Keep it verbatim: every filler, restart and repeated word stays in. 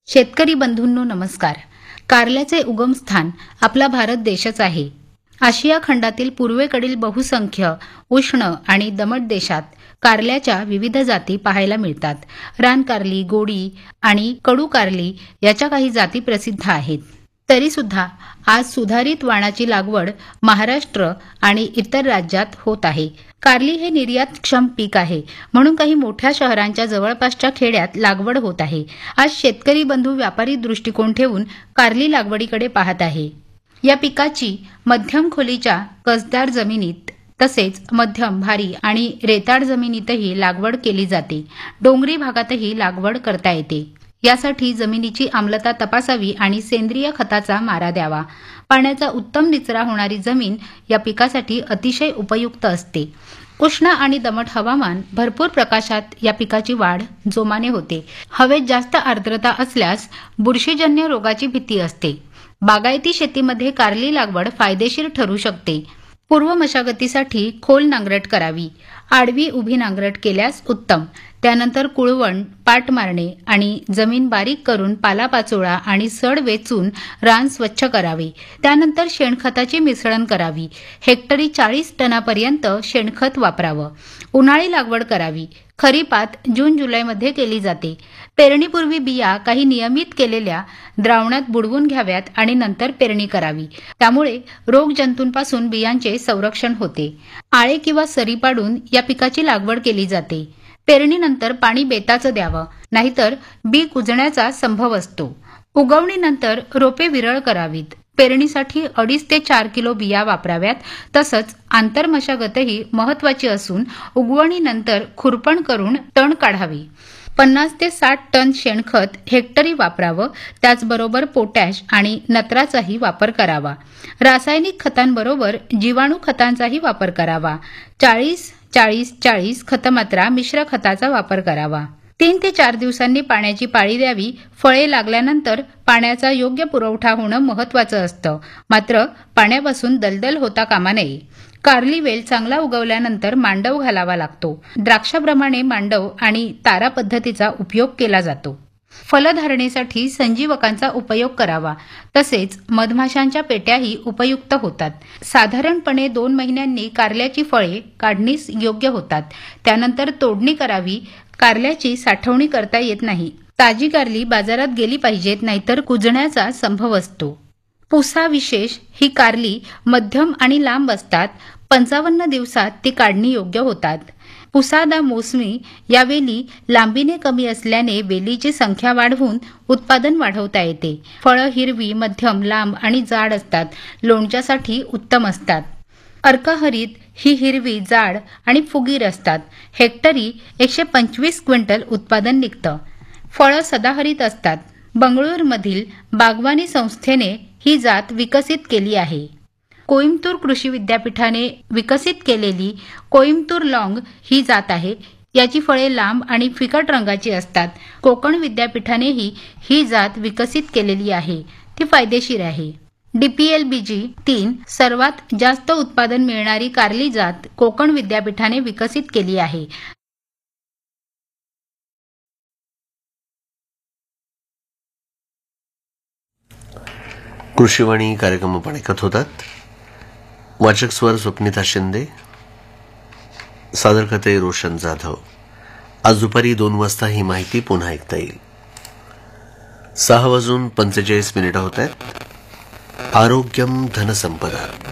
शेतकरी बंधूंनो नमस्कार. कारल्याचे उगमस्थान आपला भारत देशच आहे. आशिया खंडातील पूर्वेकडील बहुसंख्य उष्ण आणि दमट देशात कारल्याच्या विविध जाती पाहायला मिळतात. रानकारली, गोडी आणि कडू कारली याच्या काही जाती प्रसिद्ध आहेत. तरी सुद्धा आज सुधारित वाणाची लागवड महाराष्ट्र आणि इतर राज्यात होत आहे. कारली हे निर्यातक्षम पीक आहे, म्हणून काही मोठ्या शहरांच्या जवळपासच्या खेड्यात लागवड होत आहे. आज शेतकरी बंधू व्यापारी दृष्टिकोन ठेवून कारली लागवडीकडे पाहत आहे. या पिकाची मध्यम खोलीच्या कसदार जमिनीत तसेच मध्यम, भारी आणि रेताड जमिनीतही लागवड केली जाते. डोंगरी भागातही लागवड करता येते. यासाठी जमिनीची आम्लता तपासावी आणि सेंद्रिय खताचा मारा द्यावा. पाण्याचा उत्तम निचरा होणारी जमीन या पिकासाठी अतिशय उपयुक्त असते. उष्ण आणि दमट हवामान, भरपूर प्रकाशात या पिकाची वाढ जोमाने होते. हवेत जास्त आर्द्रता असल्यास बुरशीजन्य रोगाची भीती असते. बागायती शेतीमध्ये कारली लागवड फायदेशीर ठरू शकते. पूर्व मशागतीसाठी खोल नांगरट करावी. आडवी उभी नांगरट केल्यास उत्तम. त्यानंतर कुळवण, पाट मारणे आणि जमीन बारीक करून पालापाचोळा आणि सड वेचून रान स्वच्छ करावे. त्यानंतर शेणखताची मिसळण करावी. हेक्टरी चाळीस टनापर्यंत शेणखत वापरावं. उन्हाळी लागवड करावी. खरीपात जून जुलैमध्ये केली जाते. पेरणीपूर्वी बिया काही नियमित केलेल्या द्रावणात बुडवून घ्याव्यात आणि नंतर पेरणी करावी. त्यामुळे रोगजंतूंपासून बियांचे संरक्षण होते. आळे किंवा सरी पाडून या पिकाची लागवड केली जाते. पेरणीनंतर पाणी बेताचं द्यावं, नाहीतर बी कुजण्याचा संभव असतो. उगवणीनंतर रोपे विरळ करावीत. पेरणीसाठी अडीच ते चार किलो बिया वापराव्यात. तसंच आंतरमशागतही महत्वाची असून उगवणीनंतर खुरपण करून तण काढावी. पन्नास ते साठ टन शेणखत हेक्टरी वापरावं. त्याचबरोबर पोटॅश आणि नत्राचाही वापर करावा. रासायनिक खतांबरोबर जीवाणू खतांचाही वापर करावा. चाळीस चाळीस चाळीस खतमात्रा मिश्र खताचा वापर करावा. तीन ते चार दिवसांनी पाण्याची पाळी द्यावी. फळे लागल्यानंतर पाण्याचा योग्य पुरवठा होणं महत्वाचं असतं. मात्र पाण्यापासून दलदल होता कामा नये. कारली वेल चांगला उगवल्यानंतर मांडव घालावा लागतो. द्राक्षाप्रमाणे मांडव आणि तारा पद्धतीचा उपयोग केला जातो. फलधारणेसाठी संजीवकांचा उपयोग करावा. तसेच मधमाशांच्या पेट्याही उपयुक्त होतात. साधारणपणे दोन महिन्यांनी कारल्याची फळे काढणीस योग्य होतात. त्यानंतर तोडणी करावी. कारल्याची साठवणी करता येत नाही. ताजी कारली बाजारात गेली पाहिजेत, नाहीतर कुजण्याचा संभव असतो. पुसा विशेष ही कारली मध्यम आणि लांब असतात. पंचावन्न दिवसात ती काढणी योग्य होतात. पुसादा मोसमी या वेली लांबीने कमी असल्याने वेलीची संख्या वाढवून उत्पादन वाढवता येते. फळं हिरवी, मध्यम, लांब आणि जाड असतात. लोणच्यासाठी उत्तम असतात. अर्काहरित ही हिरवी, जाड आणि फुगीर असतात. हेक्टरी एकशे पंचवीस क्विंटल उत्पादन निघतं. फळं सदाहरित असतात. बंगळूरमधील बागवानी संस्थेने ही जात विकसित केली आहे. कोइंबतूर कृषी विद्यापीठाने विकसित केलेली कोइंबतूर लॉंग ही जात आहे. याची फळे लांब आणि फिकट रंगाची असतात. कोकण विद्यापीठानेही ही जात विकसित केलेली आहे. ती फायदेशीर आहे. डीपीएल बीजी तीन सर्वात जास्त उत्पादन मिळणारी कारली जात कोकण विद्यापीठाने विकसित केली आहे. कृषीवाणी कार्यक्रम आपण ऐकत होतात. वाचक स्वर स्वप्निता शिंदे, सादर करते रोशन जाधव. आज दुपारी दोन वाजता ही माहिती पुन्हा ऐकता येईल. सहा वाजून पंचेचाळीस मिनिटं होत आहेत. आरोग्यम धनसंपदा.